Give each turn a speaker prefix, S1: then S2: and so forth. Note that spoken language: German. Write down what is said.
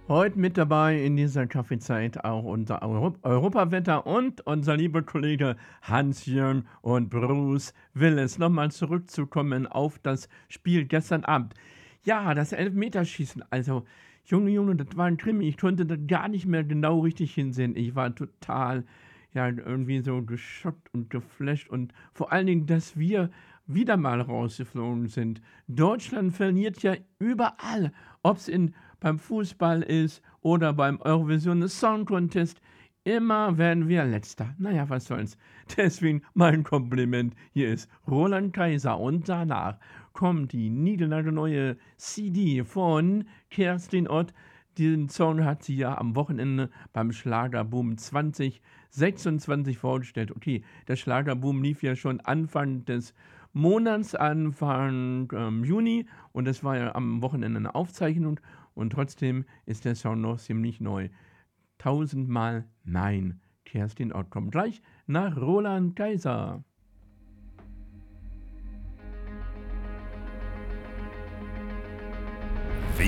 S1: Heute mit dabei in dieser Kaffeezeit auch unser Europawetter und unser lieber Kollege Hans-Jörn und Bruce Willis. Nochmal zurückzukommen auf das Spiel gestern Abend. Ja, das Elfmeterschießen, also Junge, Junge, das war ein Krimi. Ich konnte das gar nicht mehr genau richtig hinsehen. Ich war total, ja, irgendwie so geschockt und geflasht und vor allen Dingen, dass wir wieder mal rausgeflogen sind. Deutschland verliert ja überall, ob es beim Fußball ist oder beim Eurovision Song Contest. Immer werden wir Letzter. Naja, was soll's. Deswegen mein Kompliment. Hier ist Roland Kaiser und danach kommt die niegelnagelneue CD von Kerstin Ott. Diesen Song hat sie ja am Wochenende beim Schlagerboom 2026 vorgestellt. Okay, der Schlagerboom lief ja schon Anfang des Monats, Anfang Juni, und das war ja am Wochenende eine Aufzeichnung und trotzdem ist der Song noch ziemlich neu. Tausendmal Nein. Kerstin Ott kommt gleich nach Roland Kaiser.